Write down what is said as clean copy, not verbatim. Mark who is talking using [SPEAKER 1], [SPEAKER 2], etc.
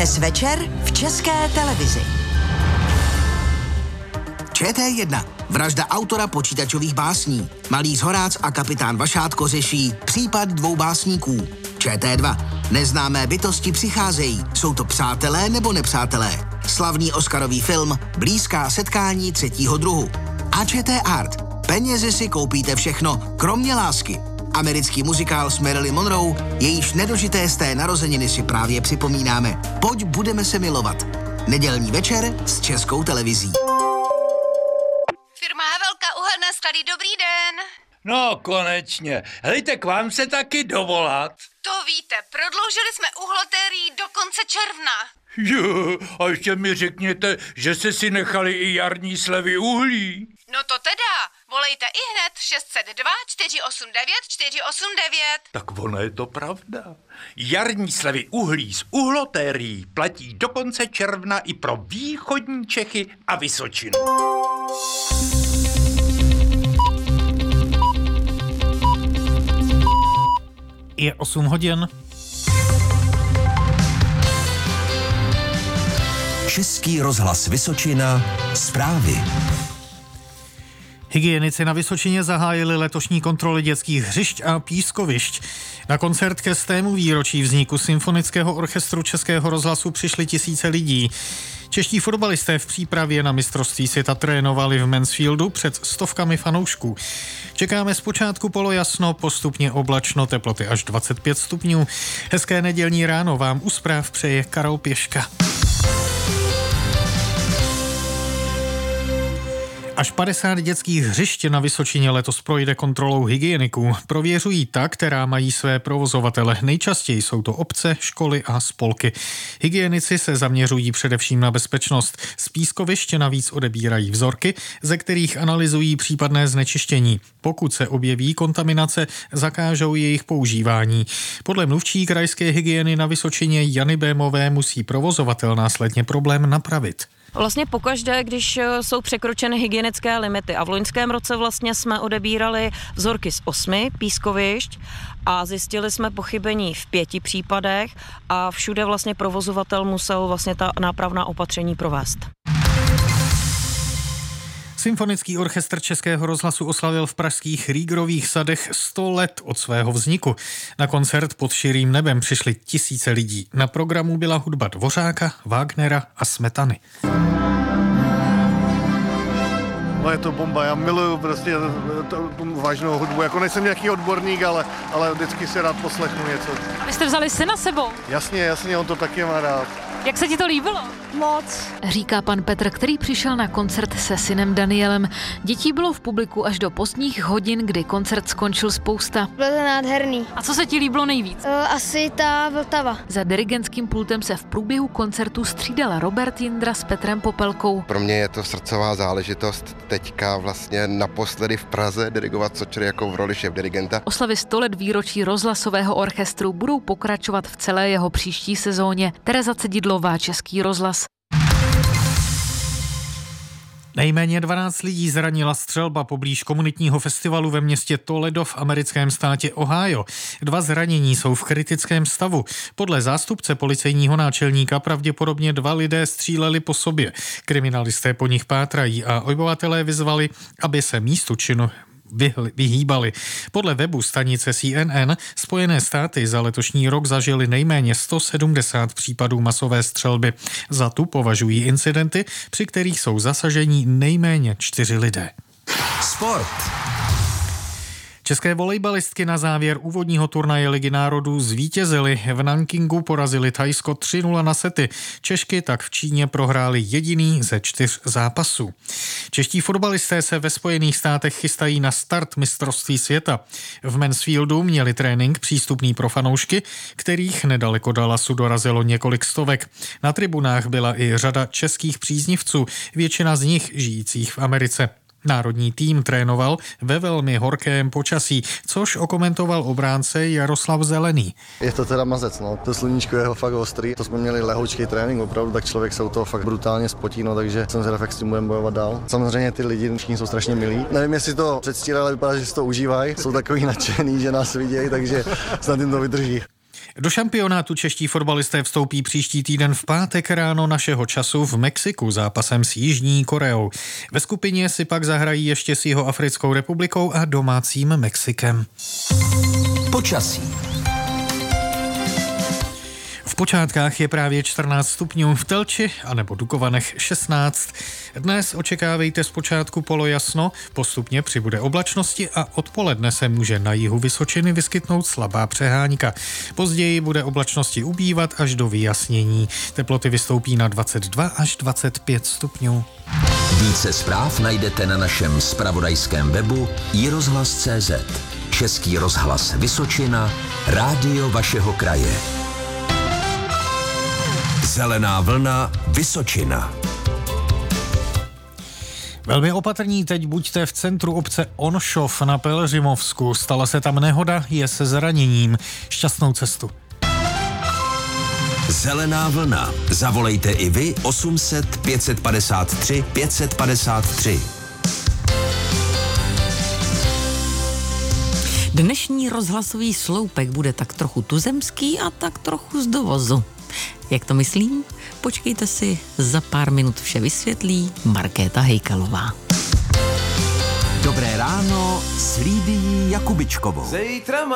[SPEAKER 1] Dnes večer v České televizi.
[SPEAKER 2] ČT1. Vražda autora počítačových básní. Malý Zhorác a kapitán Vašátko řeší případ 2 básníků. ČT2. Neznámé bytosti přicházejí. Jsou to přátelé nebo nepřátelé? Slavný oscarový film Blízká setkání 3. druhu. A ČT Art. Penězi si koupíte všechno, kromě lásky. Americký muzikál s Marilyn Monroe, jejíž nedožité z té narozeniny si právě připomínáme. Pojď, budeme se milovat. Nedělní večer s Českou televizí.
[SPEAKER 3] Firma Havelka, uhelné sklady, dobrý den.
[SPEAKER 4] No, konečně. Helejte, k vám se taky dovolat.
[SPEAKER 3] To víte, prodloužili jsme uhlotérii do konce června.
[SPEAKER 4] Jo, a ještě mi řekněte, že jste si nechali i jarní slevy uhlí.
[SPEAKER 3] No to teda, volejte i hned 602 489 489.
[SPEAKER 4] Tak ono je to pravda. Jarní slevy uhlí z uhlotérií platí do konce června i pro východní Čechy a Vysočinu.
[SPEAKER 5] Je 8 hodin.
[SPEAKER 6] Český rozhlas Vysočina. Zprávy.
[SPEAKER 5] Hygienici na Vysočině zahájili letošní kontroly dětských hřišť a pískovišť. Na koncert ke 100. výročí vzniku Symfonického orchestru Českého rozhlasu přišly tisíce lidí. Čeští fotbalisté v přípravě na mistrovství světa trénovali v Mansfieldu před stovkami fanoušků. Čekáme zpočátku polojasno, postupně oblačno, teploty až 25 stupňů. Hezké nedělní ráno vám u zpráv přeje Karol Pěška. Až 50 dětských hřišť na Vysočině letos projde kontrolou hygieniků. Prověřují ta, která mají své provozovatele. Nejčastěji jsou to obce, školy a spolky. Hygienici se zaměřují především na bezpečnost. Z pískoviště navíc odebírají vzorky, ze kterých analyzují případné znečištění. Pokud se objeví kontaminace, zakážou jejich používání. Podle mluvčí krajské hygieny na Vysočině Jany Bémové musí provozovatel následně problém napravit.
[SPEAKER 7] Vlastně pokaždé, když jsou překročeny hygienické limity a v loňském roce vlastně jsme odebírali vzorky z 8 pískovišť a zjistili jsme pochybení v 5 případech a všude vlastně provozovatel musel vlastně ta nápravná opatření provést.
[SPEAKER 5] Symfonický orchestr Českého rozhlasu oslavil v pražských Rýgrových sadech 100 let od svého vzniku. Na koncert pod širým nebem přišly tisíce lidí. Na programu byla hudba Dvořáka, Wagnera a Smetany.
[SPEAKER 8] No je to bomba, já miluju prostě tu vážnou hudbu, jako nejsem nějaký odborník, ale vždycky si rád poslechnu něco.
[SPEAKER 9] Vy jste vzali syna sebou?
[SPEAKER 8] Jasně, on to taky má rád.
[SPEAKER 9] Jak se ti to líbilo?
[SPEAKER 10] Moc. Říká pan Petr, který přišel na koncert se synem Danielem. Dětí bylo v publiku až do pozdních hodin, kdy koncert skončil spousta.
[SPEAKER 11] Bylo to nádherný.
[SPEAKER 9] A co se ti líbilo nejvíc?
[SPEAKER 11] Asi ta Vltava.
[SPEAKER 10] Za dirigentským pultem se v průběhu koncertu střídal Robert Jindra s Petrem Popelkou.
[SPEAKER 12] Pro mě je to srdcová záležitost teďka vlastně naposledy v Praze dirigovat Sočery jako v roli šéfdirigenta.
[SPEAKER 10] Oslavy 100 let výročí rozhlasového orchestru budou pokračovat v celé jeho příští sezóně. Tereza Cedidlová, Český rozhlas.
[SPEAKER 5] Nejméně 12 lidí zranila střelba poblíž komunitního festivalu ve městě Toledo v americkém státě Ohio. 2 zranění jsou v kritickém stavu. Podle zástupce policejního náčelníka pravděpodobně 2 lidé stříleli po sobě. Kriminalisté po nich pátrají a obyvatelé vyzvali, aby se místu činu vyhýbali. Podle webu stanice CNN Spojené státy za letošní rok zažili nejméně 170 případů masové střelby. Za tu považují incidenty, při kterých jsou zasaženi nejméně 4 lidé.
[SPEAKER 6] Sport.
[SPEAKER 5] České volejbalistky na závěr úvodního turnaje Ligy národů zvítězily. V Nankingu porazili Thajsko 3-0 na sety. Češky tak v Číně prohráli jediný ze 4 zápasů. Čeští fotbalisté se ve Spojených státech chystají na start mistrovství světa. V Mansfieldu měli trénink přístupný pro fanoušky, kterých nedaleko Dallasu dorazilo několik stovek. Na tribunách byla i řada českých příznivců, většina z nich žijících v Americe. Národní tým trénoval ve velmi horkém počasí, což okomentoval obránce Jaroslav Zelený.
[SPEAKER 8] Je to teda mazec, no. To sluníčko je fakt ostrý. To jsme měli lehoučký trénink, opravdu, tak člověk se u toho fakt brutálně spotí, no, takže jsem zvědav, jak s tím budeme bojovat dál. Samozřejmě ty lidi všichni jsou strašně milí. Nevím, jestli to předstírají, ale vypadá, že si to užívají. Jsou takový nadšený, že nás vidějí, takže snad jim to vydrží.
[SPEAKER 5] Do šampionátu čeští fotbalisté vstoupí příští týden v pátek ráno našeho času v Mexiku zápasem s Jižní Koreou. Ve skupině si pak zahrají ještě s Jihoafrickou republikou a domácím Mexikem.
[SPEAKER 6] Počasí.
[SPEAKER 5] V Počátkách je právě 14 stupňů, v Telči anebo Dukovanech 16. Dnes očekávejte zpočátku polojasno, postupně přibude oblačnosti a odpoledne se může na jihu Vysočiny vyskytnout slabá přehánka. Později bude oblačnosti ubývat až do vyjasnění. Teploty vystoupí na 22 až 25 stupňů.
[SPEAKER 6] Více zpráv najdete na našem zpravodajském webu iRozhlas.cz. Český rozhlas Vysočina, rádio vašeho kraje. Zelená vlna Vysočina.
[SPEAKER 5] Velmi opatrní teď buďte v centru obce Onšov na Pelhřimovsku. Stala se tam nehoda, je se zraněním. Šťastnou cestu.
[SPEAKER 6] Zelená vlna. Zavolejte i vy 800 553 553.
[SPEAKER 13] Dnešní rozhlasový sloupek bude tak trochu tuzemský a tak trochu z dovozu. Jak to myslím? Počkejte si, za pár minut vše vysvětlí Markéta Hejkalová.
[SPEAKER 6] Dobré ráno s Lídií Jakubičkovou.